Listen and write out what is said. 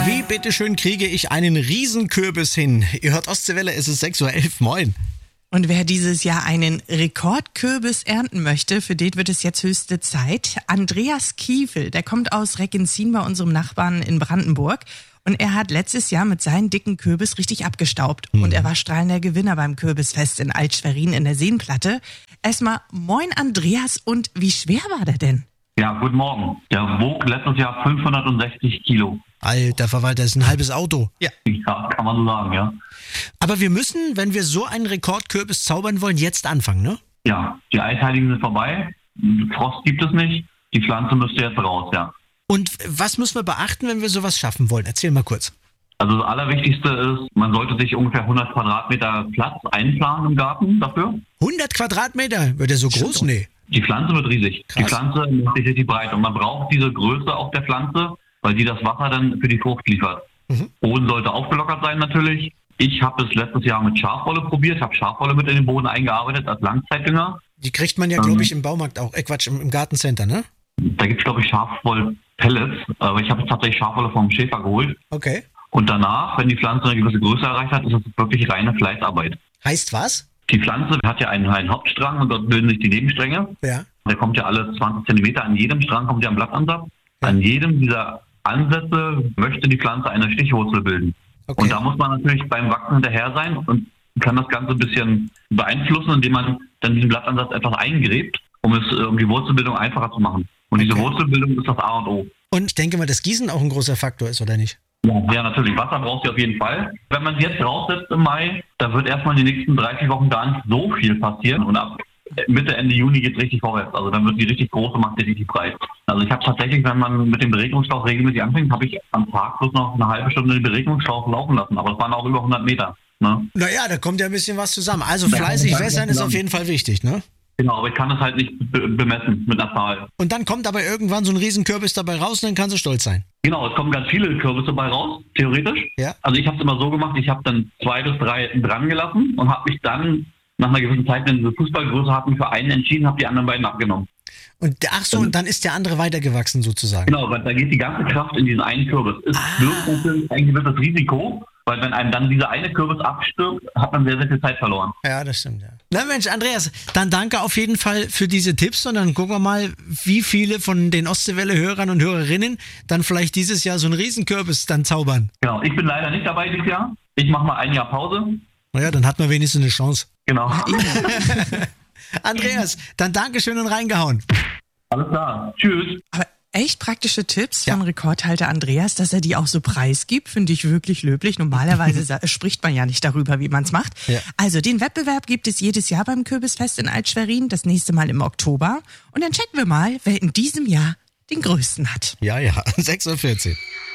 Wie bitteschön kriege ich einen Riesenkürbis hin? Ihr hört Ostseewelle, es ist 6.11 Uhr. Moin. Und wer dieses Jahr einen Rekordkürbis ernten möchte, für den wird es jetzt höchste Zeit. Andreas Kiefel, der kommt aus Reckenzin bei unserem Nachbarn in Brandenburg. Und er hat letztes Jahr mit seinem dicken Kürbis richtig abgestaubt. Und er war strahlender Gewinner beim Kürbisfest in Alt-Schwerin in der Seenplatte. Erstmal, moin Andreas, und wie schwer war der denn? Ja, guten Morgen. Der wog letztes Jahr 560 Kilo. Alter Verwalter, das ist ein halbes Auto. Ja, kann man so sagen, ja. Aber wir müssen, wenn wir so einen Rekordkürbis zaubern wollen, jetzt anfangen, ne? Ja, die Eisheiligen sind vorbei. Frost gibt es nicht. Die Pflanze müsste jetzt raus, ja. Und was müssen wir beachten, wenn wir sowas schaffen wollen? Erzähl mal kurz. Also das Allerwichtigste ist, man sollte sich ungefähr 100 Quadratmeter Platz einplanen im Garten dafür. 100 Quadratmeter? Wird der so groß? Nee. Die Pflanze wird riesig. Krass. Die Pflanze macht sich richtig breit und man braucht diese Größe auf der Pflanze, weil die das Wasser dann für die Frucht liefert. Boden sollte aufgelockert sein natürlich. Ich habe es letztes Jahr mit Schafwolle probiert, habe Schafwolle mit in den Boden eingearbeitet als Langzeitdünger. Die kriegt man ja, glaube ich, im Baumarkt auch. Im Gartencenter, ne? Da gibt es, glaube ich, Schafwoll-Pellets, aber ich habe tatsächlich Schafwolle vom Schäfer geholt. Okay. Und danach, wenn die Pflanze eine gewisse Größe erreicht hat, ist es wirklich reine Fleißarbeit. Heißt was? Die Pflanze hat ja einen Hauptstrang und dort bilden sich die Nebenstränge. Ja. Der kommt ja alle 20 Zentimeter, an jedem Strang kommt ja ein Blattansatz. Ja. An jedem dieser Ansätze möchte die Pflanze eine Stichwurzel bilden. Okay. Und da muss man natürlich beim Wachsen hinterher sein und kann das Ganze ein bisschen beeinflussen, indem man dann diesen Blattansatz etwas eingräbt, um die Wurzelbildung einfacher zu machen. Und diese Wurzelbildung ist das A und O. Und ich denke mal, dass Gießen auch ein großer Faktor ist, oder nicht? Ja, natürlich. Wasser braucht sie auf jeden Fall. Wenn man sie jetzt raussetzt im Mai, da wird erstmal in den nächsten 30 Wochen gar nicht so viel passieren. Und ab Mitte, Ende Juni geht es richtig vorwärts. Also dann wird die richtig groß und macht die richtig breit. Also ich habe tatsächlich, wenn man mit dem Beregnungsschlauch regelmäßig anfängt, habe ich am Tag bloß noch eine halbe Stunde den Beregnungsschlauch laufen lassen. Aber es waren auch über 100 Meter. Ne? Naja, da kommt ja ein bisschen was zusammen. Also fleißig wässern ist auf jeden Fall wichtig, ne? Genau, aber ich kann es halt nicht bemessen mit einer Zahl. Und dann kommt aber irgendwann so ein Riesenkürbis dabei raus und dann kannst du stolz sein. Genau, es kommen ganz viele Kürbisse dabei raus, theoretisch. Ja. Also ich habe es immer so gemacht, ich habe dann 2 bis 3 dran gelassen und habe mich dann nach einer gewissen Zeit, wenn sie Fußballgröße hatten, für einen entschieden, habe die anderen beiden abgenommen. Und und dann ist der andere weitergewachsen sozusagen. Genau, weil da geht die ganze Kraft in diesen einen Kürbis. Es birgt natürlich ein gewisses Risiko, weil wenn einem dann dieser eine Kürbis abstirbt, hat man sehr, sehr viel Zeit verloren. Ja, das stimmt, ja. Na Mensch, Andreas, dann danke auf jeden Fall für diese Tipps und dann gucken wir mal, wie viele von den Ostseewelle-Hörern und Hörerinnen dann vielleicht dieses Jahr so einen Riesenkürbis dann zaubern. Genau, ich bin leider nicht dabei dieses Jahr. Ich mache mal ein Jahr Pause. Naja, dann hat man wenigstens eine Chance. Genau. Andreas, dann Dankeschön und reingehauen. Alles klar. Tschüss. Aber echt praktische Tipps von Rekordhalter Andreas, dass er die auch so preisgibt, finde ich wirklich löblich. Normalerweise spricht man ja nicht darüber, wie man es macht. Ja. Also den Wettbewerb gibt es jedes Jahr beim Kürbisfest in Alt-Schwerin, das nächste Mal im Oktober. Und dann checken wir mal, wer in diesem Jahr den größten hat. Ja, 6.14 Uhr.